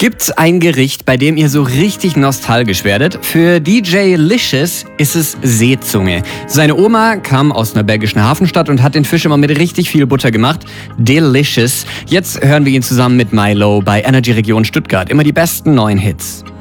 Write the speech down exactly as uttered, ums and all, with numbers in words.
Gibt's ein Gericht, bei dem ihr so richtig nostalgisch werdet? Für D J Licious ist es Seezunge. Seine Oma kam aus einer belgischen Hafenstadt und hat den Fisch immer mit richtig viel Butter gemacht. Delicious. Jetzt hören wir ihn zusammen mit Milo bei Energy Region Stuttgart. Immer die besten neuen Hits.